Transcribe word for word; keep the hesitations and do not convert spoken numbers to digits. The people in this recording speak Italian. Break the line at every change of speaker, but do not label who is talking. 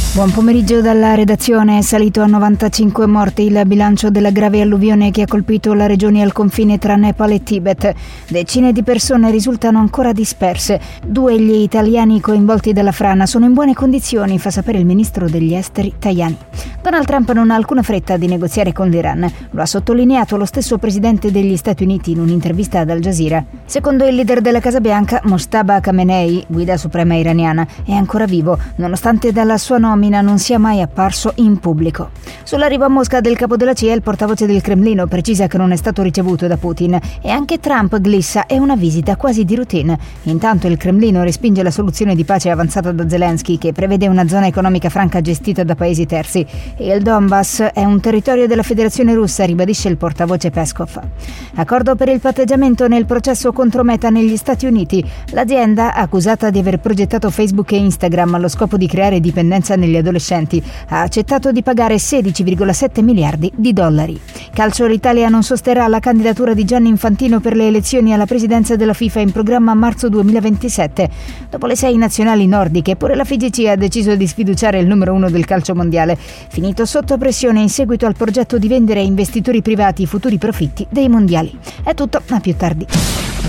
Buon pomeriggio dalla redazione. È salito a novantacinque morti il bilancio della grave alluvione che ha colpito la regione al confine tra Nepal e Tibet. Decine di persone risultano ancora disperse. Due gli italiani coinvolti dalla frana sono in buone condizioni, fa sapere il ministro degli esteri Tajani. Donald Trump non ha alcuna fretta di negoziare con l'Iran. Lo ha sottolineato lo stesso presidente degli Stati Uniti in un'intervista ad Al Jazeera. Secondo il leader della Casa Bianca, Mojtaba Khamenei, guida suprema iraniana, è ancora vivo, nonostante dalla sua nomina non sia mai apparso in pubblico. Sull'arrivo a Mosca del capo della C I A, il portavoce del Cremlino precisa che non è stato ricevuto da Putin e anche Trump glissa è una visita quasi di routine. Intanto il Cremlino respinge la soluzione di pace avanzata da Zelensky, che prevede una zona economica franca gestita da paesi terzi. E il Donbass è un territorio della Federazione Russa, ribadisce il portavoce Peskov. Accordo per il patteggiamento nel processo contro Meta negli Stati Uniti. L'azienda, accusata di aver progettato Facebook e Instagram allo scopo di creare dipendenza negli adolescenti, ha accettato di pagare sedici virgola sette miliardi di dollari. Calcio, l'Italia non sosterrà la candidatura di Gianni Infantino per le elezioni alla presidenza della FIFA in programma a marzo duemilaventisette. Dopo le sei nazionali nordiche, pure la F I G C ha deciso di sfiduciare il numero uno del calcio mondiale, finito sotto pressione in seguito al progetto di vendere a investitori privati i futuri profitti dei mondiali. È tutto, a più tardi.